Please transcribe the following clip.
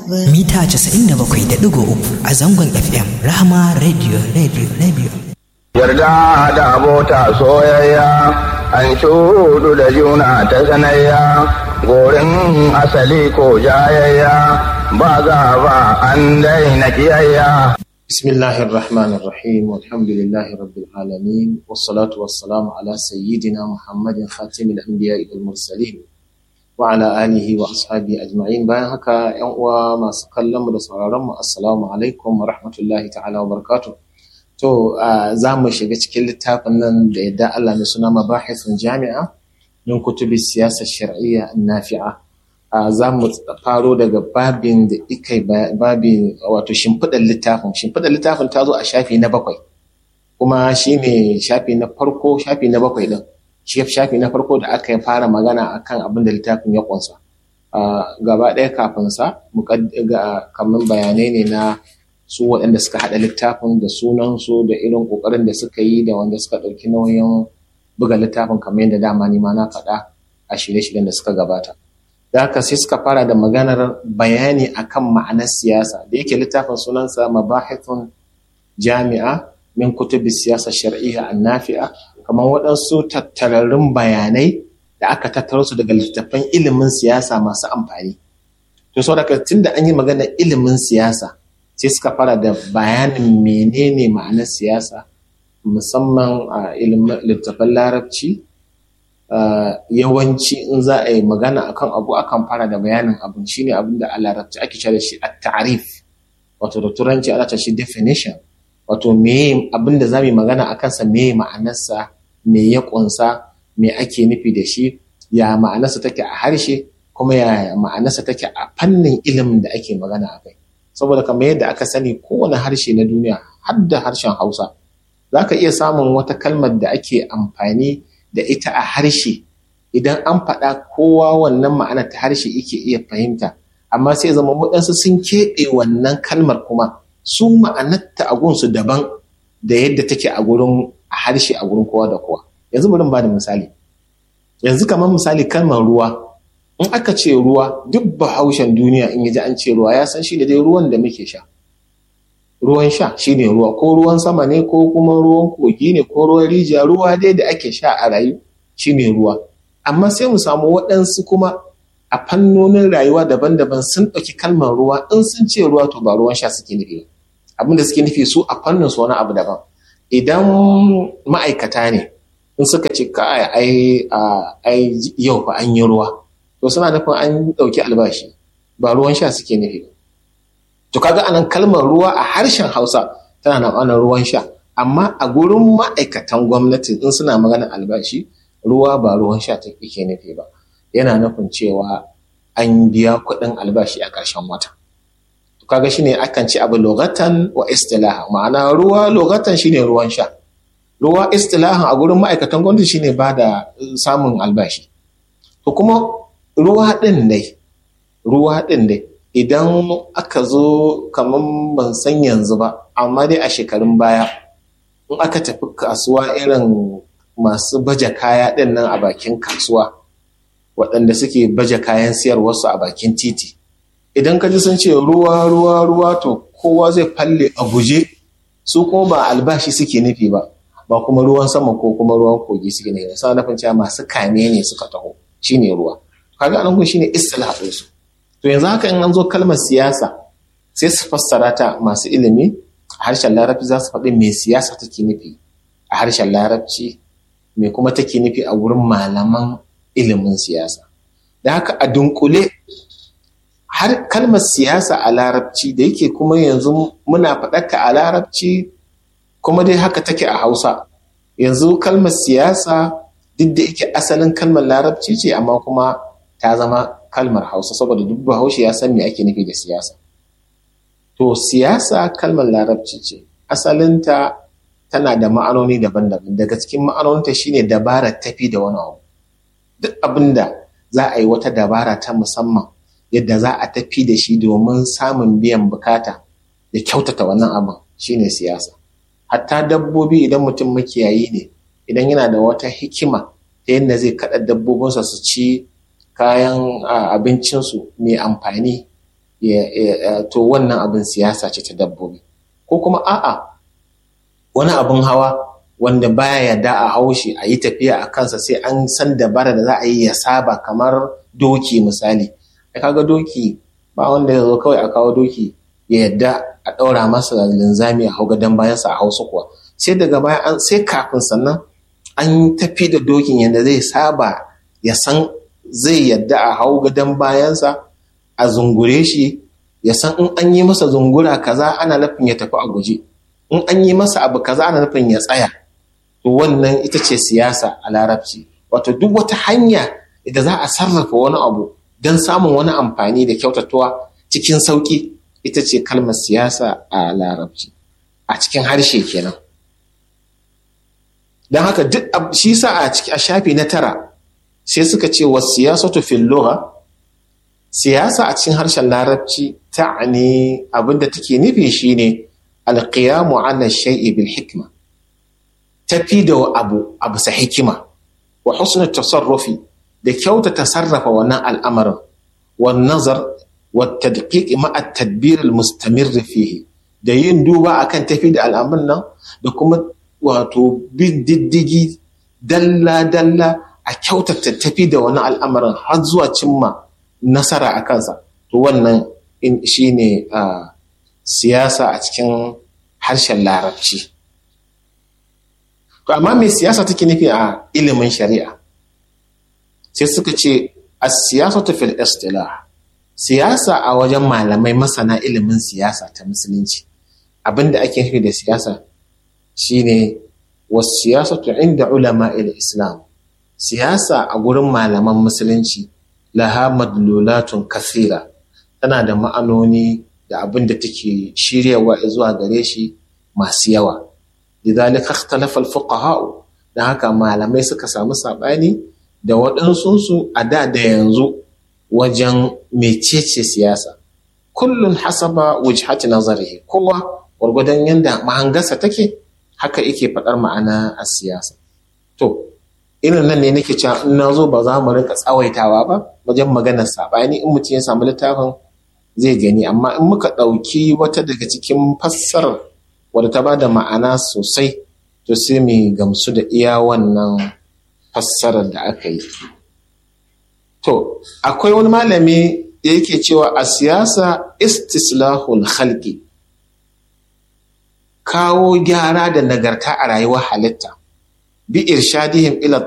Mita 97.3 a zangon FM Rahama Radio. Yarda da abota soyayya, an shudu da juna ta sanayya, gorin asali ko jayayya, ba gaba an daina kiyayya. Bismillahir Rahmanir Rahim, walhamdulillahi rabbil alamin, wassalatu wassalamu ala sayyidina Muhammadin khatimil anbiya'i wal mursalin wa ala alihi wa ashabihi ajma'in. Bayan haka, ƴan uwa masu kallon mu da sauraron mu, assalamu alaikum wa rahmatullahi ta'ala wa barakatuh. To, za mu shiga cikin littafin nan da yadda Allah mai suna Mabahithun Jami'a min kutubi siyasar shar'iyya nafi'a. Za mu faro daga babin da ikai babin wato shimfiɗar littafin. Shimfiɗar littafin ta zo a shafi na 7, kuma shi ne shafi na farko, shafi na 7 ɗin. Shafi na farko da aka fara magana akan abin da littafin ya ƙunsa. Gaba ɗaya kafin sa, kamar bayanai ne na su waɗanda suka haɗa littafin da sunansu da irin ƙoƙarin da suka yi da wanda suka ɗauki nauyin buga littafin, kamar yadda dama ni ma na faɗa a shirye-shiryen da suka gabata. Da haka sai suka fara da maganar bayani akan ma'anar siyasa, da yake littafin sunansa Mabahithun Jami'a min kutubi siyasa shar'iyya an-nafi'a, kamar waɗansu tattararrun bayanai da aka tattaro su daga littattafan ilimin siyasa masu amfani. To saboda tunda an yi maganar ilimin siyasa, sai suka fara da bayanin menene ma'anar siyasa, musamman a ilimin littattafan larabci. Yawanci in za a yi magana akan abu akan fara da bayanin abun, shine abin da a larabci ake cewa shi at-ta'rif, wato da turanci ana cewa shi definition, wato me abin da zamu yi magana akan sa, me ma'anarsa, me ya kunsa, me ake nufi da shi, ya ma'anarsa take a harshe, kuma ya ma'anarsa take a fannin ilimin da ake magana akai. Saboda kamar yadda aka sani, kowane harshe na duniya har da harshen Hausa, zaka iya samun wata kalmar da ake amfani da ita a harshe, idan an faɗa kowa wannan ma'anar ta harshe yake iya fahimta, amma sai zama waɗansu sun keɓe wannan kalmar kuma su ma'anarta a gunsu daban da yadda take a gurin a harshe a gurin kowa da kowa. Yanzu bari ba da misali. Yanzu kamar misali kalmar ruwa, in aka ce ruwa, duk bahaushen duniya in yaji an ce ruwa ya san shi ne dai ruwan da muke sha. Ruwan sha shi ne ruwa, ko ruwan sama ne, ko kuma ruwan kogi ne, ko ruwan rijiya, ruwa dai da ake sha a rayu shi ne ruwa. Amma sai mu samu waɗansu kuma a fannonin rayuwa daban-daban sun ɗauki kalmar ruwa, in sun ce ruwa to ba ruwan sha suke nufi. Abin da suke nufi su a fannin su wani abu daban. Idan ma'aikata ne, in suka ce ai yau fa an yi ruwa, to suna nufin an ɗauki albashi, ba ruwan sha suke nufi. To kaga anan kalmar ruwa a harshen Hausa tana na ma'anar ruwan sha, amma a gurin ma'aikatan gwamnati in suna maganar albashi, ruwa ba ruwan sha take nufi ba. Yana nufin cewa an biya kuɗin albashi a ƙarshen wata. To kaga shine akan ce abu lugatan wa istilahan, ma'ana ruwa lugatan shine ruwan sha. Ruwa istilahan a gurin ma'aikatan gwamnati shine ba da samun albashi. To kuma ruwa ɗin dai idan aka zo, kamar ban san yanzu ba, amma dai a shekarun baya, in aka tafi kasuwa irin masu baje kaya ɗin nan a bakin kasuwa, waɗanda suke baje kayan siyarwarsu a bakin titi, idan ka ji sun ce ruwa, to kowa zai falle a guje. Su kuma ba albashi suke nufi ba kuma ruwan sama ko kuma ruwan kogi suke nufi, suna nufin cewa masu kame ne suka taho, shine ruwa. Kaga anan kun shine istilah su. To yanzu haka in an zo kalmar siyasa, sai su fassara ta, masu ilimi a harshen larabci za su faɗi me siyasa take nufi a harshen larabci, me kuma take nufi a wurin malaman ilimin siyasa. Da haka a dunkule, har kalmar siyasa a larabci, da yake kuma yanzu muna faɗarta a larabci, kuma dai haka take a Hausa. Yanzu kalmar siyasa, duk da yake asalin kalmar larabci ce, amma kuma ta zama kalmar Hausa, saboda duk Bahaushe ya san me ake nufi da siyasa. To siyasa kalmar larabci ce, asalinta tana da ma'anoni daban-daban. Daga cikin ma'anoninta shine dabarar tafi da wani abu. Duk abinda za a yi wata dabara ta musamman yadda za a tafi da shi domin samun biyan bukata da kyautata wannan abin, shine siyasa. Hatta dabbobi, idan mutum makiyayi ne, idan yana da wata hikima ta yadda zai kaɗa dabbobinsa su ci kayan abincinsu mai amfani, to wannan abin siyasa ce ta dabbobi. Ko kuma a'a wani abin hawa wanda baya yarda a haushi a yi tafiya a kansa sai an san dabara da za a yi ya saba, kamar doki misali. Kaga doki ba wanda ya zo kawai a kawo doki ya yarda a ɗaura masa linzami a hau gadon bayansa a hausa kuwa, sai daga baya sai kafin sannan an tafi da dokin yadda zai saba ya san zai yarda a hau gadon bayansa a zungure shi, ya san in an yi masa zungura kaza ana nufin ya tafi a guje, in an yi masa abu kaza ana nufin ya tsaya. To wannan ita ce siyasa a larabci, wato duk wata hanya da za a sarrafa wani abu don samun wani amfani da kyautatuwa cikin sauki, ita ce kalmar siyasa a larabci, a cikin harshe kenan. Don haka duk shi sa a shafi na 9 sai suka ce wa siyasatu fil lugha, siyasa a cikin harshen larabci ta'ani, abinda take nufi shine alqiyamu ala shay'i bil hikma, tafi da abu sa hikima, wa husnul tasarrufi, da kyautata sarrafa wannan al'amarin, wan nazar wa tadqiq ma at-tadbir al-mustamir fihi, da yin duba akan tafi da al'amarin nan, da kuma wato bin diddigi dalla a kyautata tafi da wani al'amarin har zuwa cimma nasara a kansa. To wannan shine siyasa a cikin harshen larabci. To amma me siyasa take nufi a ilimin shari'a? Sai suka ce as-siyasatu fil istilah, siyasa a wajen malamai masana ilimin siyasa ta musulunci, abinda ake nufi da siyasa shine was-siyasatu inda ulama'il islam, siyasa a gurin malaman musulunci laha madlulatun kathira, tana da ma'anoni da abinda take shiryawa zuwa gare shi masu yawa. lidhalika ikhtalafa al-fuqaha, dan haka malamai suka samu sabani da waɗansu a da yanzu wajen mecece siyasa. Kullun hasaba wajhati nazarihi, kowa gwargwadon yanda mahangarsa take haka yake faɗar ma'ana a siyasa. To irin nan ne nake cewa in nazo ba za mu rinka tsawaitawa ba wajen maganar sabani, in mutum ya samu littafin zai gani, amma in muka ɗauki wata daga cikin fassarar wadda ta ba da ma'ana sosai, to sai mu gamsu da iya wannan fassarar da aka yi. To akwai wani malami da yake cewa a siyasa istislahul khalqi, kawo gyara da nagarta a rayuwar halitta, bi irshadihim ila